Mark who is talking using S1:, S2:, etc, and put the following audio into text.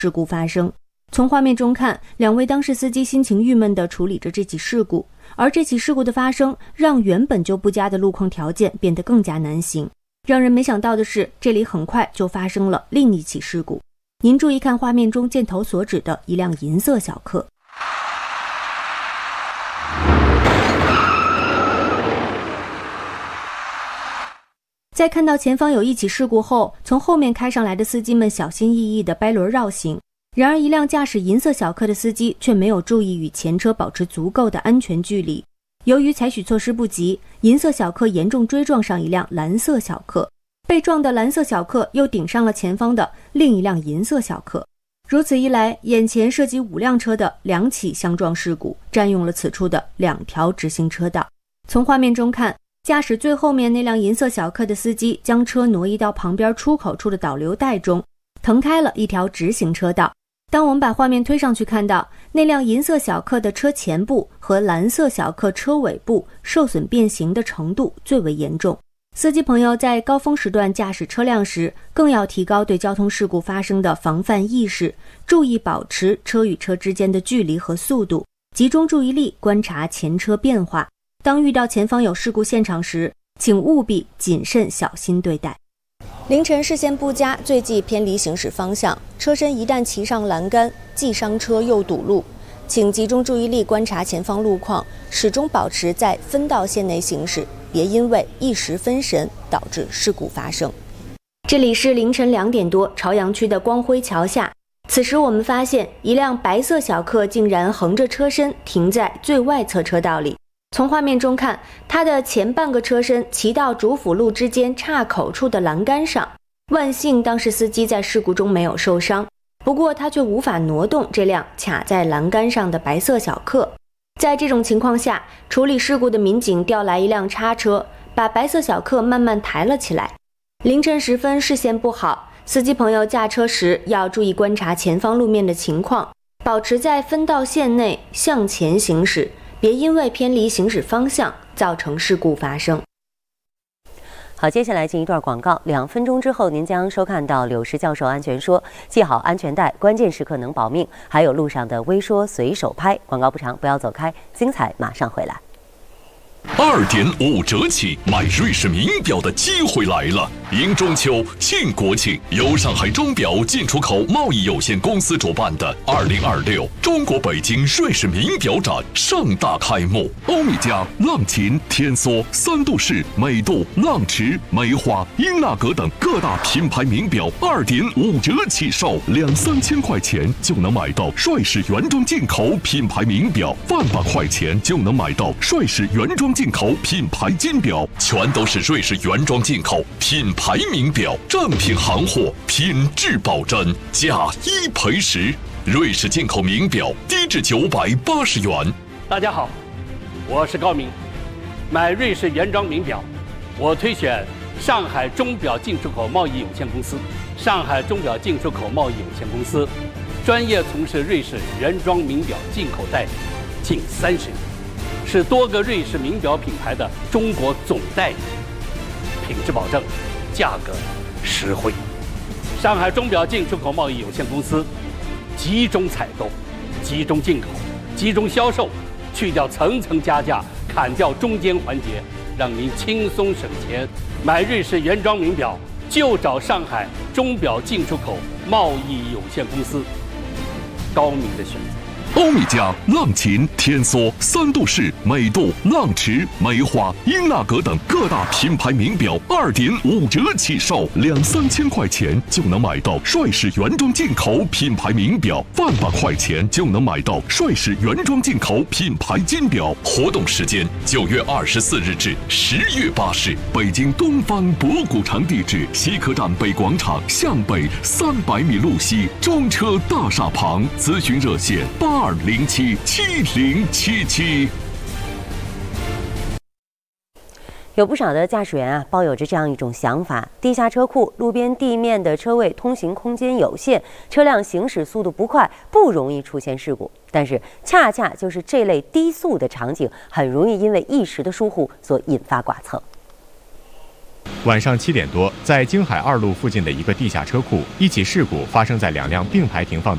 S1: 事故发生。从画面中看，两位当事司机心情郁闷地处理着这起事故，而这起事故的发生让原本就不佳的路况条件变得更加难行。让人没想到的是，这里很快就发生了另一起事故。您注意看画面中箭头所指的一辆银色小客。在看到前方有一起事故后，从后面开上来的司机们小心翼翼地掰轮绕行。然而，一辆驾驶银色小客的司机却没有注意与前车保持足够的安全距离。由于采取措施不及，银色小客严重追撞上一辆蓝色小客，被撞的蓝色小客又顶上了前方的另一辆银色小客。如此一来，眼前涉及5辆车的2起相撞事故，占用了此处的2条直行车道。从画面中看，驾驶最后面那辆银色小客的司机将车挪移到旁边出口处的导流带中，腾开了一条直行车道。当我们把画面推上去，看到那辆银色小客的车前部和蓝色小客车尾部受损变形的程度最为严重。司机朋友在高峰时段驾驶车辆时，更要提高对交通事故发生的防范意识，注意保持车与车之间的距离和速度，集中注意力观察前车变化。当遇到前方有事故现场时，请务必谨慎小心对待。凌晨视线不佳，最忌偏离行驶方向，车身一旦骑上栏杆，既伤车又堵路。请集中注意力观察前方路况，始终保持在分道线内行驶，别因为一时分神导致事故发生。这里是凌晨2点多，朝阳区的光辉桥下。此时我们发现一辆白色小客竟然横着车身停在最外侧车道里。从画面中看，它的前半个车身骑到主辅路之间岔口处的栏杆上，万幸当时司机在事故中没有受伤，不过他却无法挪动这辆卡在栏杆上的白色小客。在这种情况下，处理事故的民警调来一辆叉车，把白色小客慢慢抬了起来。凌晨时分视线不好，司机朋友驾车时要注意观察前方路面的情况，保持在分道线内向前行驶，别因为偏离行驶方向造成事故发生。
S2: 好，接下来进一段广告，2分钟之后您将收看到柳石教授安全说，系好安全带，关键时刻能保命，还有路上的微说随手拍。广告不长，不要走开，精彩马上回来。
S3: 2.5折起买瑞士名表的机会来了！迎中秋、庆国庆，由上海钟表进出口贸易有限公司主办的2026中国北京瑞士名表展盛大开幕。欧米茄、浪琴、天梭、三度式、美度、浪驰、梅花、英纳格等各大品牌名表2.5折起售，2-3千块钱就能买到瑞士原装进口品牌名表，800块钱就能买到瑞士原装进口品牌金表，全都是瑞士原装进口品牌名表，正品行货，品质保真，价1赔10。瑞士进口名表低至980元。
S4: 大家好，我是高明。买瑞士原装名表，我推选上海钟表进出口贸易有限公司。上海钟表进出口贸易有限公司专业从事瑞士原装名表进口代理近30年，是多个瑞士名表品牌的中国总代理，品质保证，价格实惠。上海钟表进出口贸易有限公司集中采购、集中进口、集中销售，去掉层层加价，砍掉中间环节，让您轻松省钱。买瑞士原装名表就找上海钟表进出口贸易有限公司，高明的选择。
S3: 欧米茄、浪琴、天梭、三度式、美度、浪驰、梅花、英纳格等各大品牌名表2.5折起售，2-3千块钱就能买到瑞士原装进口品牌名表，800块钱就能买到瑞士原装进口品牌金表。活动时间9月24日至10月8日，北京东方博古城地址：西客站北广场向北300米路西，中车大厦旁。咨询热线82077077。
S2: 有不少的驾驶员抱有着这样一种想法：地下车库、路边地面的车位通行空间有限，车辆行驶速度不快，不容易出现事故。但是恰恰就是这类低速的场景，很容易因为一时的疏忽所引发剐蹭。
S5: 晚上7点多，在京海2路附近的一个地下车库，一起事故发生在2辆并排停放的